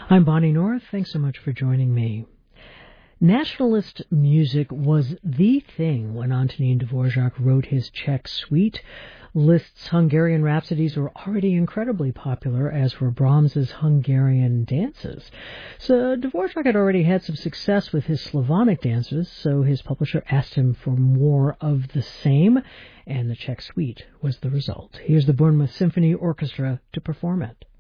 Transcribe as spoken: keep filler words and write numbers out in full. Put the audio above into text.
I'm Bonnie North. Thanks so much for joining me. Nationalist music was the thing when Antonin Dvorak wrote his Czech Suite. Liszt's Hungarian Rhapsodies were already incredibly popular, as were Brahms's Hungarian dances. So Dvorak had already had some success with his Slavonic dances, so his publisher asked him for more of the same, and the Czech Suite was the result. Here's the Bournemouth Symphony Orchestra to perform it.